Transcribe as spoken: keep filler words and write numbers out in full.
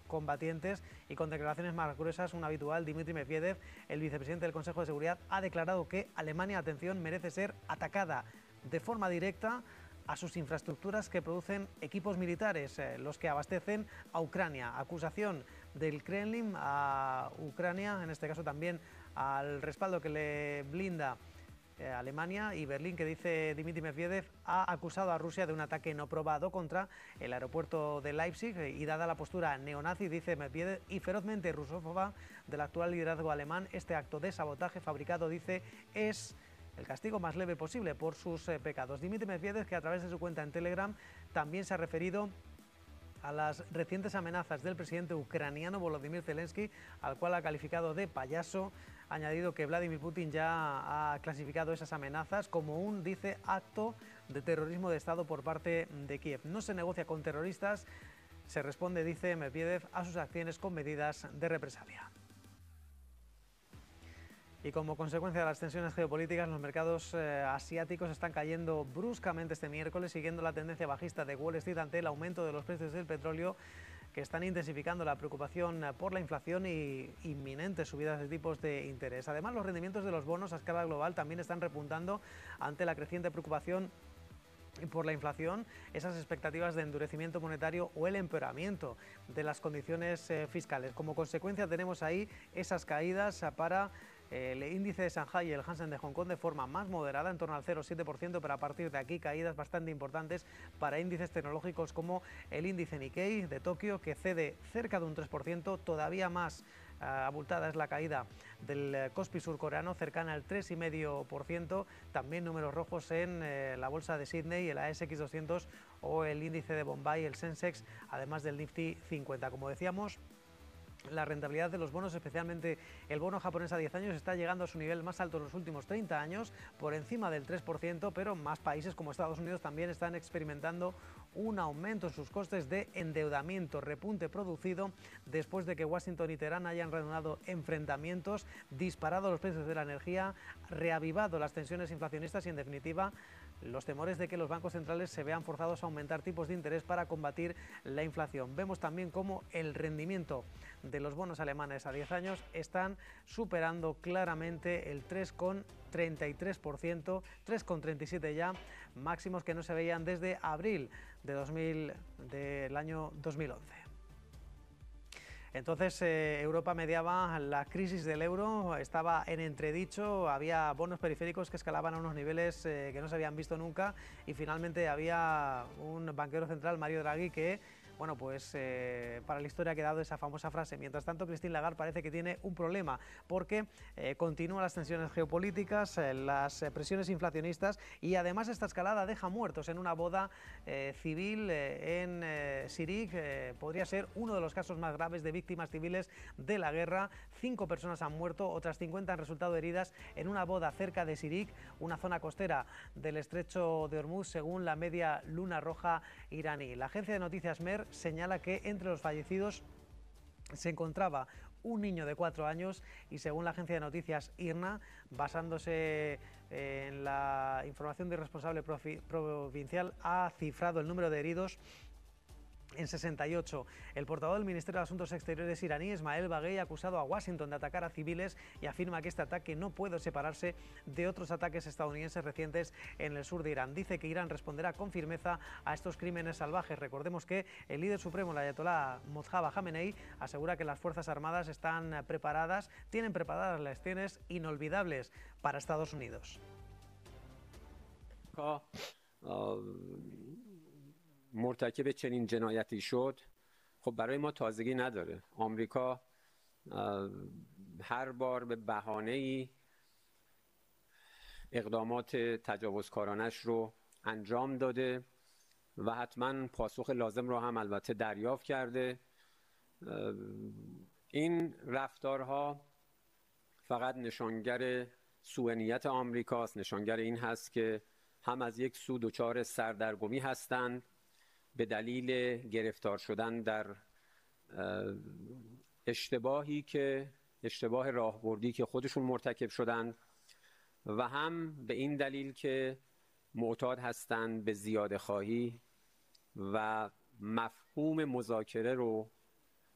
combatientes y con declaraciones más gruesas, un habitual. Dmitry Medvedev, el vicepresidente del Consejo de Seguridad, ha declarado que Alemania, atención, merece ser atacada de forma directa a sus infraestructuras que producen equipos militares, eh, los que abastecen a Ucrania. Acusación del Kremlin a Ucrania, en este caso también al respaldo que le blinda eh, Alemania y Berlín, que dice Dmitry Medvedev, ha acusado a Rusia de un ataque no probado contra el aeropuerto de Leipzig eh, y dada la postura neonazi, dice Medvedev, y ferozmente rusófoba del actual liderazgo alemán, este acto de sabotaje fabricado, dice, es el castigo más leve posible por sus eh, pecados. Dmitry Medvedev, que a través de su cuenta en Telegram también se ha referido a las recientes amenazas del presidente ucraniano Volodymyr Zelensky, al cual ha calificado de payaso, ha añadido que Vladimir Putin ya ha clasificado esas amenazas como un, dice, acto de terrorismo de Estado por parte de Kiev. No se negocia con terroristas, se responde, dice Medvedev, a sus acciones con medidas de represalia. Y como consecuencia de las tensiones geopolíticas, los mercados eh, asiáticos están cayendo bruscamente este miércoles, siguiendo la tendencia bajista de Wall Street ante el aumento de los precios del petróleo, que están intensificando la preocupación por la inflación y inminentes subidas de tipos de interés. Además, los rendimientos de los bonos a escala global también están repuntando ante la creciente preocupación por la inflación, esas expectativas de endurecimiento monetario o el empeoramiento de las condiciones eh, fiscales. Como consecuencia tenemos ahí esas caídas para el índice de Shanghai y el Hansen de Hong Kong de forma más moderada, en torno al cero coma siete por ciento, pero a partir de aquí caídas bastante importantes para índices tecnológicos como el índice Nikkei de Tokio, que cede cerca de un tres por ciento, todavía más uh, abultada es la caída del Kospi surcoreano, cercana al tres coma cinco por ciento, también números rojos en eh, la bolsa de Sydney, el A S X doscientos o el índice de Bombay, el Sensex, además del Nifty cincuenta. Como decíamos, la rentabilidad de los bonos, especialmente el bono japonés a diez años, está llegando a su nivel más alto en los últimos treinta años, por encima del tres por ciento, pero más países como Estados Unidos también están experimentando un aumento en sus costes de endeudamiento, repunte producido después de que Washington y Teherán hayan reanudado enfrentamientos, disparado los precios de la energía, reavivado las tensiones inflacionistas y, en definitiva, los temores de que los bancos centrales se vean forzados a aumentar tipos de interés para combatir la inflación. Vemos también cómo el rendimiento de los bonos alemanes a diez años están superando claramente el tres coma treinta y tres por ciento, tres coma treinta y siete por ciento ya, máximos que no se veían desde abril de dos mil, del año dos mil once. Entonces eh, Europa mediaba la crisis del euro, estaba en entredicho, había bonos periféricos que escalaban a unos niveles eh, que no se habían visto nunca, y finalmente había un banquero central, Mario Draghi, que, bueno, pues eh, para la historia ha quedado esa famosa frase. Mientras tanto, Christine Lagarde parece que tiene un problema, porque eh, continúan las tensiones geopolíticas, eh, las eh, presiones inflacionistas, y además esta escalada deja muertos en una boda eh, civil eh, en eh, Sirik. Eh, podría ser uno de los casos más graves de víctimas civiles de la guerra. Cinco personas han muerto, otras cincuenta han resultado heridas en una boda cerca de Sirik, una zona costera del estrecho de Hormuz, según la Media Luna Roja iraní. La agencia de noticias Mer señala que entre los fallecidos se encontraba un niño de cuatro años y, según la agencia de noticias I R N A, basándose en la información del responsable provincial, ha cifrado el número de heridos en sesenta y ocho. El portavoz del Ministerio de Asuntos Exteriores iraní, Ismael Baghei, ha acusado a Washington de atacar a civiles y afirma que este ataque no puede separarse de otros ataques estadounidenses recientes en el sur de Irán. Dice que Irán responderá con firmeza a estos crímenes salvajes. Recordemos que el líder supremo, el ayatolá Mojtaba Khamenei, asegura que las Fuerzas Armadas están preparadas, tienen preparadas lecciones inolvidables para Estados Unidos. Oh, oh. مرتکب چنین جنایتی شد، خب برای ما تازگی نداره. آمریکا هر بار به بهانه‌ای اقدامات تجاوزکارانش رو انجام داده و حتما پاسخ لازم رو هم البته دریافت کرده. این رفتارها فقط نشانگر سوء نیت آمریکاست، نشانگر این هست که هم از یک سو دچار سردرگمی هستند به دلیل گرفتار شدن در اشتباهی که اشتباه راهبردی که خودشون مرتکب شدند، و هم به این دلیل که معتاد هستند به زیاده خواهی و مفهوم مذاکره رو